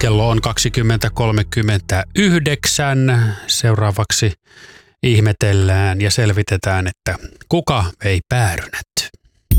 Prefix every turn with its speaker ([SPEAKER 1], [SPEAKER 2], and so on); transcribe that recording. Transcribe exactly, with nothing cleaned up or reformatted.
[SPEAKER 1] Kello on kaksikymmentä kolmekymmentäyhdeksän. Seuraavaksi ihmetellään ja selvitetään, että kuka vei päärynät.